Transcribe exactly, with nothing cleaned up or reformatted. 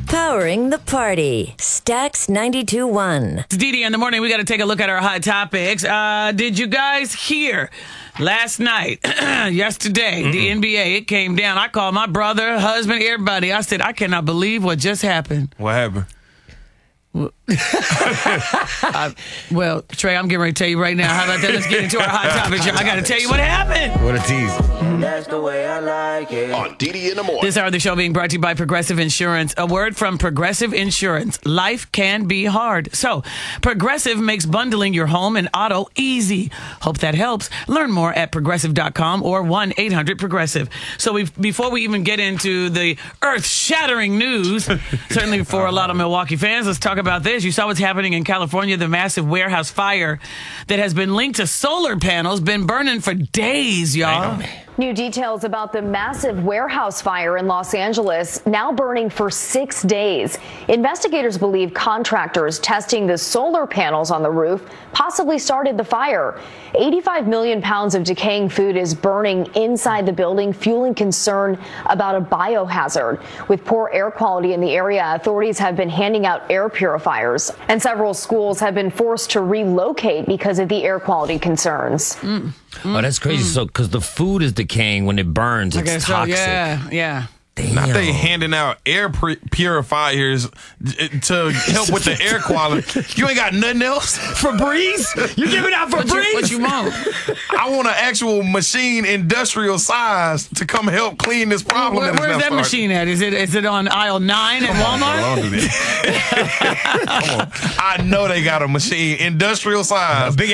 Powering the party. Stax ninety-two point one. It's D D in the morning. We got to take a look at our hot topics. Uh, did you guys hear last night, yesterday, Mm-mm. the N B A, it came down. I called my brother, husband, everybody. I said, I cannot believe what just happened. What happened? Well, I, well, Trey, I'm getting ready to tell you right now. How about that? Let's get into our hot topics. I got to tell you what happened. What a tease. That's the way I like it. On D D in the morning. This hour of the show being brought to you by Progressive Insurance. A word from Progressive Insurance. Life can be hard. So, Progressive makes bundling your home and auto easy. Hope that helps. Learn more at progressive dot com or one eight hundred progressive. So, we before we even get into the earth-shattering news, certainly for a lot of Milwaukee fans, let's talk about this. You saw what's happening in California, the massive warehouse fire that has been linked to solar panels, been burning for days, y'all. New details about the massive warehouse fire in Los Angeles, now burning for six days. Investigators believe contractors testing the solar panels on the roof possibly started the fire. eighty-five million pounds of decaying food is burning inside the building, fueling concern about a biohazard. With poor air quality in the area, authorities have been handing out air purifiers, and several schools have been forced to relocate because of the air quality concerns. Mm. Mm. Oh, that's crazy. Mm. So, because the food is decaying when it burns, it's okay, so, toxic. Yeah, yeah. Damn. Not they handing out air pur- purifiers to help with the air quality. You ain't got nothing else? Febreze? You giving out Febreze? What you, what you want? I want an actual machine, industrial size, to come help clean this problem. Where, where's that started. machine at? Is it is it on aisle nine at Walmart? On, I know they got a machine, industrial size. A big